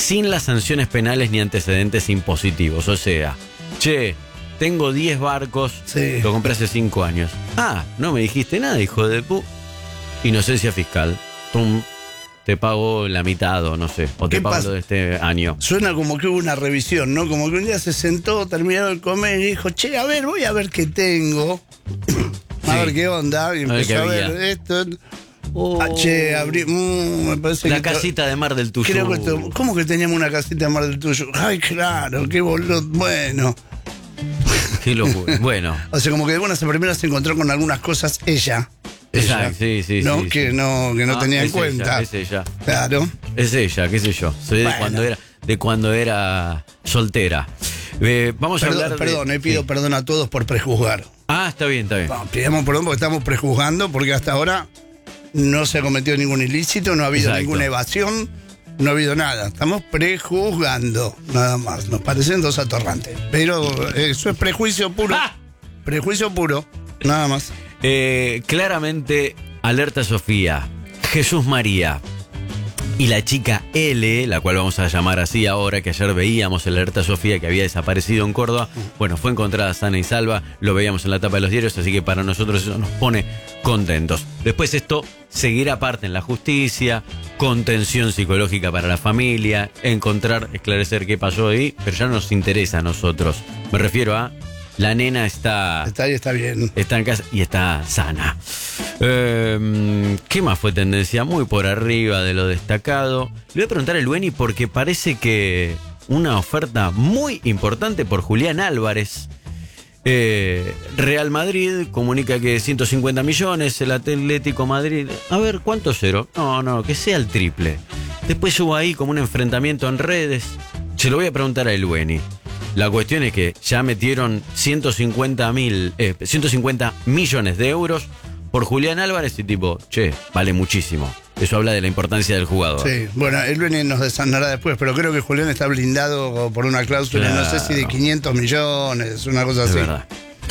sin las sanciones penales ni antecedentes impositivos. O sea, che, tengo 10 barcos, Sí. lo compré hace 5 años. Ah, no me dijiste nada, hijo de pu. Inocencia fiscal. Tum, te pago la mitad o no sé, o te ¿Qué pago pasa? lo de este año. Suena como que hubo una revisión, ¿no? Como que un día se sentó, terminó de comer y dijo, che, a ver, voy a ver qué tengo. A Sí. ver qué onda. Y A ver empezó qué a ver había. esto. Oh, Che, abrí. Me parece la que casita de Mar del Tuyú. creo que ¿cómo que teníamos una casita de Mar del Tuyo? Ay, claro, qué boludo. Bueno. Qué locura. Bueno. O sea, como que de buenas a primeras se encontró con algunas cosas ella. Exacto, sí, sí, ¿no? sí, que sí. no tenía en es cuenta. Ella, es ella. Claro. Es ella, qué sé yo. Soy Bueno. de cuando era soltera. Vamos a hablar Perdón, de... pido sí. perdón a todos por prejuzgar. Ah, está bien, está bien. Pidamos perdón porque estamos prejuzgando, porque hasta ahora no se ha cometido ningún ilícito, no ha habido Exacto. ninguna evasión, no ha habido nada. Estamos prejuzgando, nada más. Nos parecen dos atorrantes. Pero eso es prejuicio puro. ¡Ah! Prejuicio puro, nada más. Claramente, alerta Sofía, Jesús María y la chica L, la cual vamos a llamar así ahora, que ayer veíamos el alerta Sofía que había desaparecido en Córdoba. Bueno, fue encontrada sana y salva, lo veíamos en la tapa de los diarios, así que para nosotros eso nos pone contentos. Después esto seguirá aparte en la justicia, contención psicológica para la familia, encontrar, esclarecer qué pasó ahí, pero ya nos interesa a nosotros. Me refiero a la nena Está ahí, está bien. está en casa y está sana. ¿Qué más fue tendencia? Muy por arriba de lo destacado. Le voy a preguntar a Lueni porque parece que una oferta muy importante por Julián Álvarez. Real Madrid comunica que 150 millones, el Atlético Madrid. A ver, ¿cuánto cero? No, que sea el triple. Después hubo ahí como un enfrentamiento en redes. Se lo voy a preguntar a Lueni. La cuestión es que ya metieron 150 millones de euros por Julián Álvarez y tipo, che, vale muchísimo. Eso habla de la importancia del jugador. Sí, bueno, él viene y nos desanará después, pero creo que Julián está blindado por una cláusula, Claro. no sé si de 500 millones, una cosa Es así. verdad.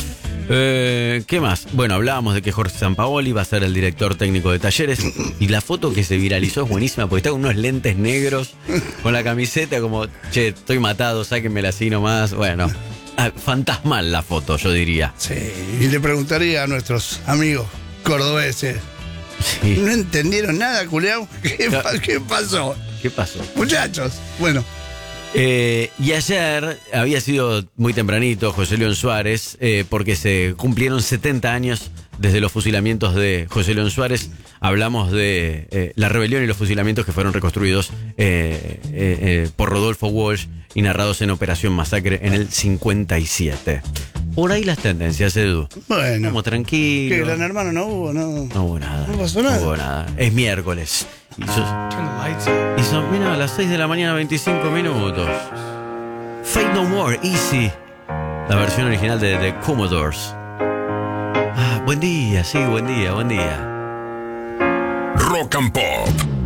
¿Qué más? Bueno, hablábamos de que Jorge Sampaoli va a ser el director técnico de Talleres y la foto que se viralizó es buenísima porque está con unos lentes negros, con la camiseta como, che, estoy matado, sáquenmela así nomás. Bueno, fantasmal la foto, yo diría. Sí, y le preguntaría a nuestros amigos cordobeses, Sí. ¿no entendieron nada, culiao? ¿Qué pasó? ¿Qué pasó? Muchachos, bueno, Y ayer había sido muy tempranito José León Suárez, porque se cumplieron 70 años desde los fusilamientos de José León Suárez. Hablamos de la rebelión y los fusilamientos que fueron reconstruidos por Rodolfo Walsh y narrados en Operación Masacre en el 57. Por ahí las tendencias, Edu. bueno. Como tranquilo. ¿Qué, Gran Hermano no hubo? No. No hubo nada. No pasó nada. No hubo nada. Es miércoles. Y son, mira, a las 6 de la mañana, 25 minutos. Fate No More, Easy. La versión original de The Commodores. Buen día, sí, buen día. Rock and Pop.